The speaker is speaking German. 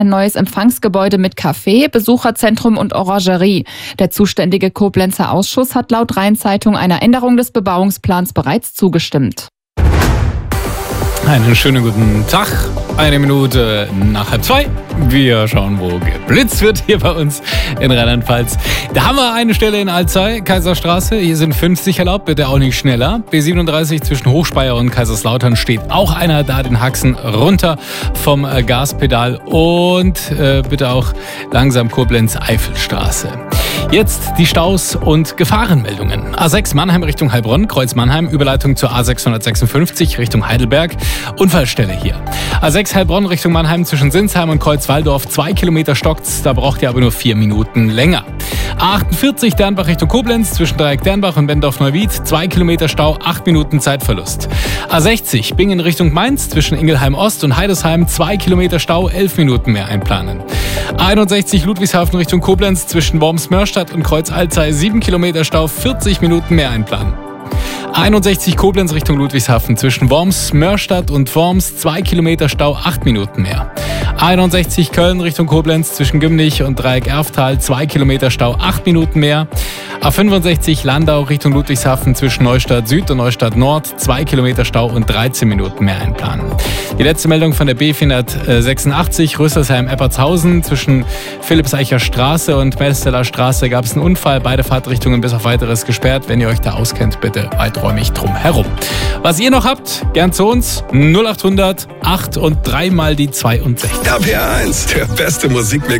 ein neues Empfangsgebäude mit Café, Besucherzentrum und Orangerie. Der zuständige Koblenzer Ausschuss hat laut Rhein-Zeitung einer Änderung des Bebauungsplans bereits zugestimmt. Einen schönen guten Tag. 1 Minute nach 1:30. Wir schauen, wo geblitzt wird hier bei uns in Rheinland-Pfalz. Da haben wir eine Stelle in Alzey, Kaiserstraße. Hier sind 50 erlaubt, bitte auch nicht schneller. B37 zwischen Hochspeyer und Kaiserslautern steht auch einer da, den Haxen runter vom Gaspedal. Und bitte auch langsam Koblenz-Eifelstraße. Jetzt die Staus und Gefahrenmeldungen. A6 Mannheim Richtung Heilbronn, Kreuz Mannheim, Überleitung zur A656 Richtung Heidelberg. Unfallstelle hier. A6 Heilbronn Richtung Mannheim zwischen Sinsheim und Kreuzwaldorf. 2 Kilometer stockt's, da braucht ihr aber nur 4 Minuten länger. A48 Dernbach Richtung Koblenz zwischen Dreieck Dernbach und Bendorf-Neuwied. 2 Kilometer Stau, 8 Minuten Zeitverlust. A60 Bingen Richtung Mainz zwischen Ingelheim Ost und Heidesheim. 2 Kilometer Stau, 11 Minuten mehr einplanen. A61 Ludwigshafen Richtung Koblenz zwischen Worms-Mörstadt und Kreuz-Alzey. 7 Kilometer Stau, 40 Minuten mehr einplanen. A61 Koblenz Richtung Ludwigshafen zwischen Worms, Mörstadt und Worms. 2 Kilometer Stau, 8 Minuten mehr. A61 Köln Richtung Koblenz zwischen Gümnich und Dreieck Erftal. 2 Kilometer Stau, 8 Minuten mehr. A65 Landau Richtung Ludwigshafen zwischen Neustadt Süd und Neustadt Nord. 2 Kilometer Stau und 13 Minuten mehr einplanen. Die letzte Meldung von der B486 Rüsselsheim-Eppertshausen zwischen Philippseicher Straße und Mesteler Straße gab es einen Unfall. Beide Fahrtrichtungen bis auf weiteres gesperrt. Wenn ihr euch da auskennt, bitte weiträumig drum herum. Was ihr noch habt, gern zu uns. 0800 8 und 3 mal die 62. RPR 1, der beste Musikmix.